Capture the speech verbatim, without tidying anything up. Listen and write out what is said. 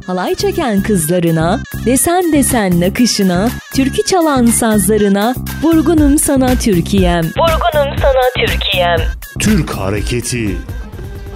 halay çeken kızlarına, desen desen nakışına, türkü çalan sazlarına, vurgunum sana Türkiye'm. Vurgunum sana Türkiye'm. Türk hareketi